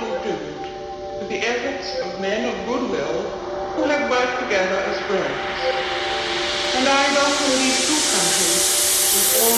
wonderful tribute to the efforts of men of goodwill who have worked together as friends. And I welcome these two countries with all